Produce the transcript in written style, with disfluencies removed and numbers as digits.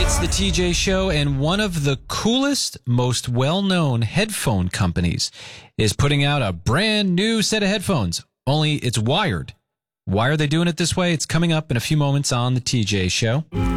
It's the TJ Show, and one of the coolest, most well-known headphone companies is putting out a brand new set of headphones, only it's wired. Why are they doing it this way? It's coming up in a few moments on the TJ Show.